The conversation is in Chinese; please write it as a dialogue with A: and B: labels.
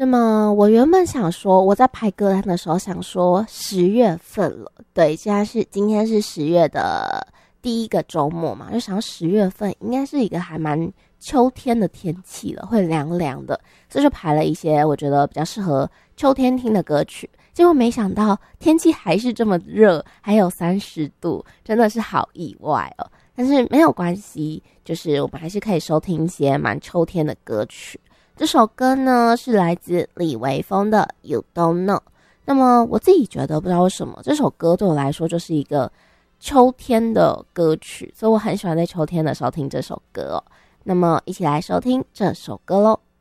A: 那么我原本想说，我在排歌单的时候想说10月份了，对，今天是10月的第一个周末嘛，就想10月份应该是一个还蛮秋天的天气了，会凉凉的，所以就排了一些我觉得比较适合秋天听的歌曲。结果没想到天气还是这么热，还有30度，真的是好意外哦。但是没有关系，就是我们还是可以收听一些蛮秋天的歌曲。这首歌呢是来自李维峰的 You Don't Know。 那么我自己觉得不知道为什么这首歌对我来说就是一个秋天的歌曲，所以我很喜欢在秋天的时候听这首歌哦。那么一起来收听这首歌咯。